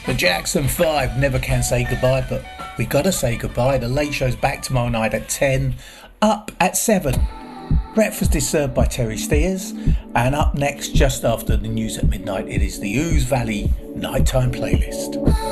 The Jackson 5 never can say goodbye, but we gotta say goodbye. The Late Show's back tomorrow night at 10, up at 7. Breakfast is served by Terry Steers, and up next, just after the news at midnight, it is the Ouse Valley Nighttime Playlist.